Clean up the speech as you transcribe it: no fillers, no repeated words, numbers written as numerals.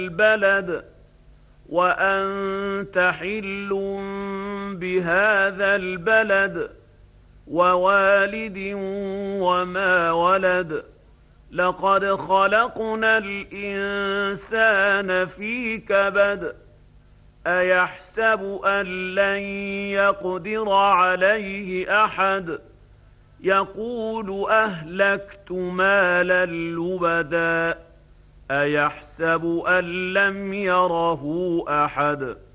البلد وأنت حل بهذا البلد ووالد وما ولد لقد خلقنا الإنسان في كبد أيحسب أن لن يقدر عليه أحد يقول أهلكت مالا لبدا أيحسب أن لم يره أحد